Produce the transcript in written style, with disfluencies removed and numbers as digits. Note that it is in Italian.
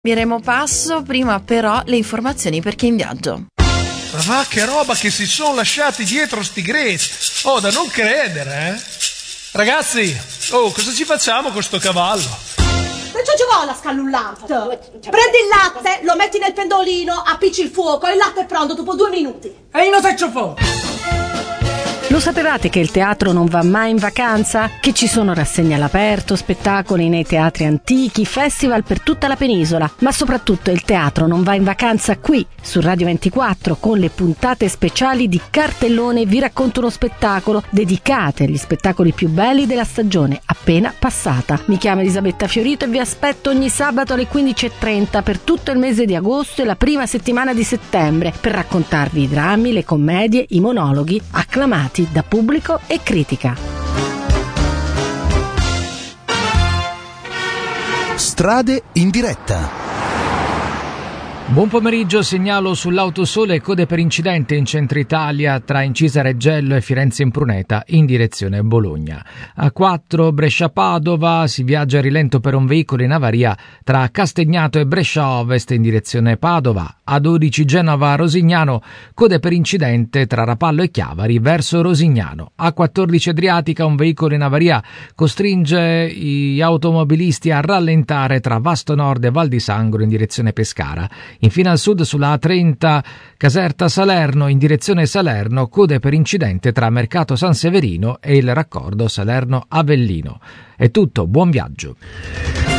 Miremo passo, prima però le informazioni per chi è in viaggio. Ma va, che roba che si sono lasciati dietro sti greci! Oh, da non credere, eh? Ragazzi, cosa ci facciamo con sto cavallo? Non ci vuole la scannullante. Prendi il latte, lo metti nel pendolino, appicci il fuoco e il latte è pronto dopo 2 minuti. E io non faccio fuoco! Lo sapevate che il teatro non va mai in vacanza? Che ci sono rassegne all'aperto, spettacoli nei teatri antichi, festival per tutta la penisola, ma soprattutto il teatro non va in vacanza qui, su Radio 24, con le puntate speciali di Cartellone Vi racconto uno spettacolo, dedicate agli spettacoli più belli della stagione appena passata. Mi chiamo Elisabetta Fiorito e vi aspetto ogni sabato alle 15:30 per tutto il mese di agosto e la prima settimana di settembre per raccontarvi i drammi, le commedie, i monologhi acclamati da pubblico e critica. Strade in diretta. Buon pomeriggio, segnalo sull'Autosole code per incidente in centro Italia tra Incisa Reggello e Firenze Impruneta in direzione Bologna. A4 Brescia-Padova si viaggia a rilento per un veicolo in avaria tra Castagnato e Brescia Ovest in direzione Padova. A12 Genova-Rosignano code per incidente tra Rapallo e Chiavari verso Rosignano. A14 Adriatica un veicolo in avaria costringe gli automobilisti a rallentare tra Vasto Nord e Val di Sangro in direzione Pescara. Infine al sud sulla A30 Caserta-Salerno in direzione Salerno, code per incidente tra Mercato San Severino e il raccordo Salerno-Avellino. È tutto, buon viaggio.